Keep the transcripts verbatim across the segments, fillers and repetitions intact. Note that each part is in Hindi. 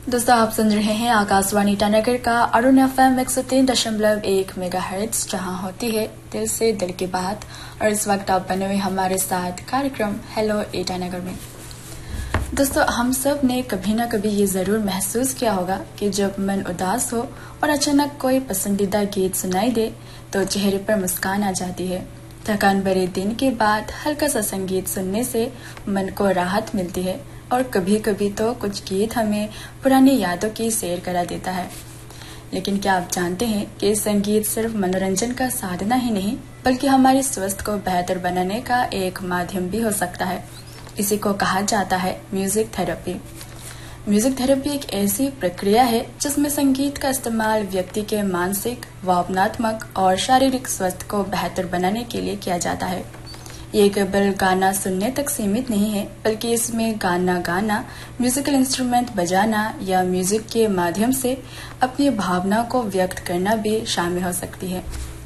दोस्तों आप सुन रहे हैं आकाशवाणी ईटानगर का अरुण एफएम एक सौ तीन दशमलव एक मेगा हर्ट्ज, जहाँ होती है दिल से दिल की बात। और इस वक्त आप बने हुए हमारे साथ कार्यक्रम हेलो ईटानगर में। दोस्तों हम सब ने कभी ना कभी ये जरूर महसूस किया होगा कि जब मन उदास हो और अचानक कोई पसंदीदा गीत सुनाई दे तो चेहरे पर मुस्कान आ जाती है। थकान भरे दिन के बाद हल्का सा संगीत सुनने से मन को राहत मिलती है और कभी कभी तो कुछ गीत हमें पुरानी यादों की सैर करा देता है। लेकिन क्या आप जानते हैं कि संगीत सिर्फ मनोरंजन का साधना ही नहीं बल्कि हमारे स्वास्थ्य को बेहतर बनाने का एक माध्यम भी हो सकता है। इसी को कहा जाता है म्यूजिक थेरेपी। म्यूजिक थेरेपी एक ऐसी प्रक्रिया है जिसमें संगीत का इस्तेमाल व्यक्ति के मानसिक, भावनात्मक और शारीरिक स्वास्थ्य को बेहतर बनाने के लिए किया जाता है। ये केवल गाना सुनने तक सीमित नहीं है बल्कि इसमें गाना गाना, म्यूजिकल इंस्ट्रूमेंट बजाना या म्यूजिक के माध्यम से अपनी भावना को व्यक्त करना भी शामिल हो सकती है।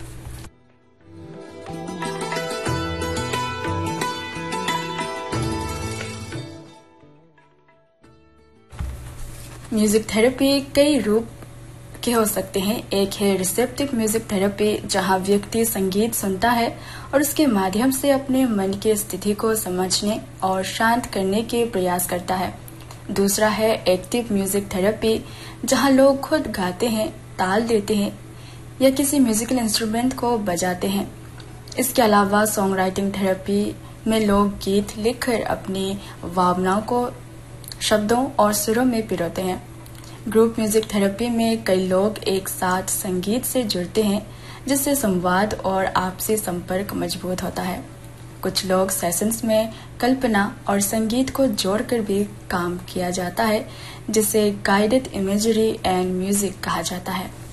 म्यूजिक थेरेपी कई रूप के हो सकते हैं। एक है रिसेप्टिव म्यूजिक थेरेपी, जहां व्यक्ति संगीत सुनता है और उसके माध्यम से अपने मन की स्थिति को समझने और शांत करने के प्रयास करता है। दूसरा है एक्टिव म्यूजिक थेरेपी, जहां लोग खुद गाते हैं, ताल देते हैं या किसी म्यूजिकल इंस्ट्रूमेंट को बजाते हैं। इसके अलावा सॉन्ग राइटिंग थेरेपी में लोग गीत लिखकर अपनी भावनाओं को शब्दों और सुरों में पिरोते हैं। ग्रुप म्यूजिक थेरेपी में कई लोग एक साथ संगीत से जुड़ते हैं, जिससे संवाद और आपसी संपर्क मजबूत होता है। कुछ लोग सेशंस में कल्पना और संगीत को जोड़कर भी काम किया जाता है, जिसे गाइडेड इमेजरी एंड म्यूजिक कहा जाता है।